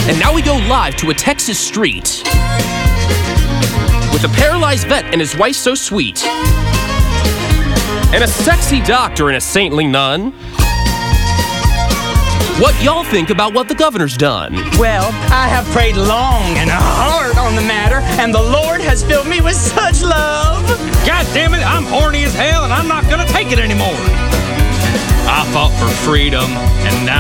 And now we go live to a Texas street with a paralyzed vet and his wife so sweet, and a sexy doctor and a saintly nun. What y'all think about what the governor's done? Well, I have prayed long and hard on the matter, and the Lord has filled me with such love. God damn it, I'm horny as hell and I'm not gonna take it anymore. I fought for freedom and now